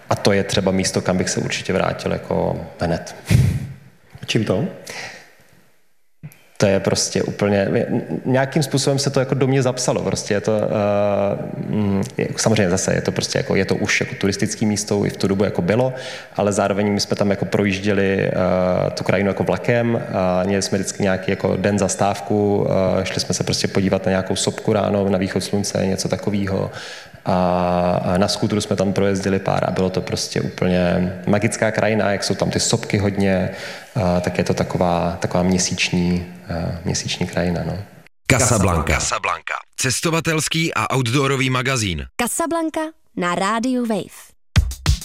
A to je třeba místo, kam bych se určitě vrátil jako hned. Čím to? To je prostě úplně, nějakým způsobem se to jako do mě zapsalo, prostě je to, samozřejmě zase je to prostě jako, je to už jako turistický místo, i v tu dobu jako bylo, ale zároveň my jsme tam jako projížděli tu krajinu jako vlakem, měli jsme vždycky nějaký jako den zastávku, šli jsme se prostě podívat na nějakou sopku ráno, na východ slunce, něco takového. A na skútru jsme tam projezdili pár a bylo to prostě úplně magická krajina, jak jsou tam ty sopky hodně, tak je to taková měsíční krajina. No. Casablanca. Cestovatelský a outdoorový magazín. Casablanca na rádiu Wave.